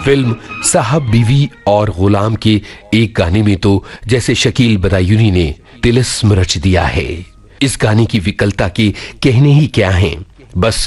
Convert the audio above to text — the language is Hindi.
फिल्म साहब बीवी और गुलाम के एक गाने में तो जैसे शकील बदायूनी ने तिलिस्म रच दिया है। इस गाने की विकलता के कहने ही क्या हैं, बस